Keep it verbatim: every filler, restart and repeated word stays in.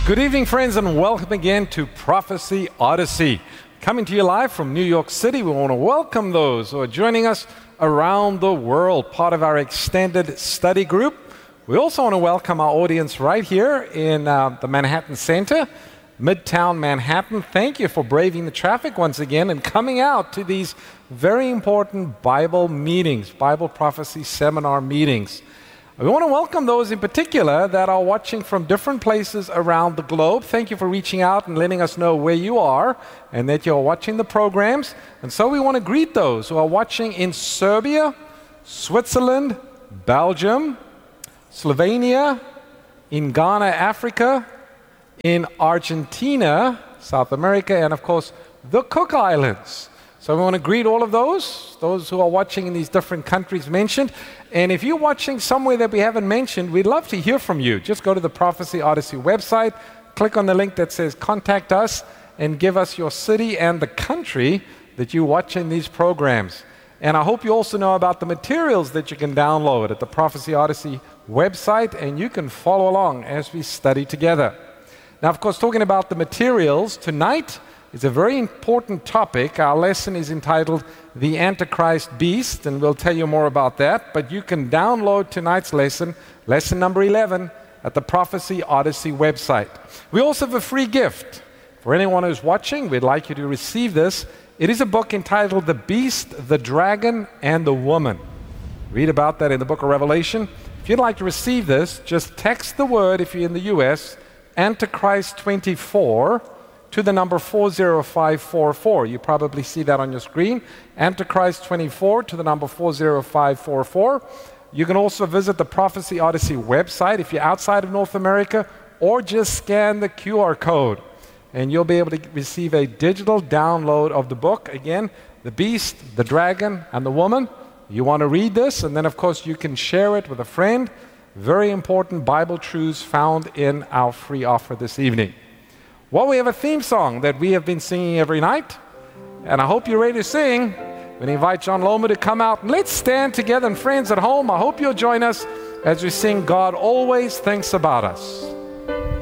Good evening, friends, and welcome again to Prophecy Odyssey. Coming to you live from New York City, we want to welcome those who are joining us around the world, part of our extended study group. We also want to welcome our audience right here in uh, the Manhattan Center, Midtown Manhattan. Thank you for braving the traffic once again and coming out to these very important Bible meetings, Bible prophecy seminar meetings. We want to welcome those in particular that are watching from different places around the globe. Thank you for reaching out and letting us know where you are and that you're watching the programs. And so we want to greet those who are watching in Serbia, Switzerland, Belgium, Slovenia, in Ghana, Africa, in Argentina, South America, and of course, the Cook Islands. So we want to greet all of those, those who are watching in these different countries mentioned. And if you're watching somewhere that we haven't mentioned, we'd love to hear from you. Just go to the Prophecy Odyssey website, click on the link that says Contact Us, and give us your city and the country that you're watching these programs. And I hope you also know about the materials that you can download at the Prophecy Odyssey website, and you can follow along as we study together. Now, of course, talking about the materials, tonight is a very important topic. Our lesson is entitled The Antichrist Beast, and we'll tell you more about that. But you can download tonight's lesson, lesson number eleven, at the Prophecy Odyssey website. We also have a free gift. For anyone who's watching, we'd like you to receive this. It is a book entitled The Beast, the Dragon, and the Woman. Read about that in the book of Revelation. If you'd like to receive this, just text the word, if you're in the U S, Antichrist twenty-four, to the number four zero five four four. You probably see that on your screen. Antichrist twenty-four to the number four zero five four four. You can also visit the Prophecy Odyssey website if you're outside of North America, or just scan the Q R code and you'll be able to receive a digital download of the book. Again, The Beast, the Dragon, and the Woman. You want to read this, and then of course you can share it with a friend. Very important Bible truths found in our free offer this evening. Well, we have a theme song that we have been singing every night, and I hope you're ready to sing. We invite John Loma to come out, and let's stand together. And friends at home, I hope you'll join us as we sing God Always Thinks About Us.